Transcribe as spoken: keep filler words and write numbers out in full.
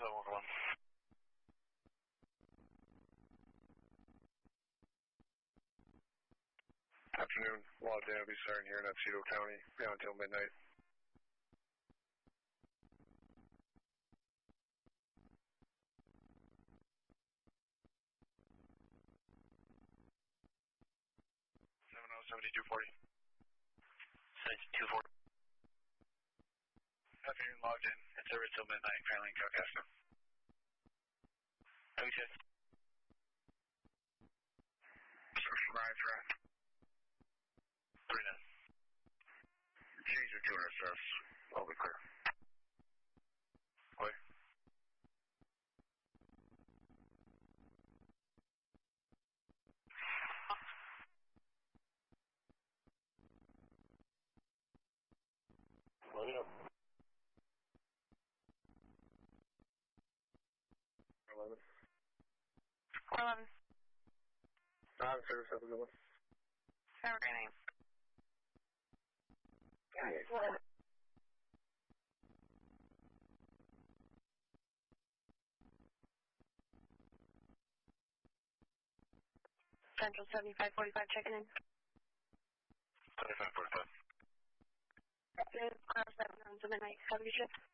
seven one one. Afternoon, Law Danby Siren here in Otsego County, down until midnight. seven oh seventy-two forty. seventy-two forty. Afternoon, logged in. It's over till midnight, currently in Caucasia. Okay. Social nine threat. three nine. Change your two S S. I'll be clear. Wait. Load it up. eleven. eleven. Non-service, have a good one. Have a great night. Central seventy-five forty-five checking in. seventy-five forty-five. Good. Cross that down to midnight. Have a good shift.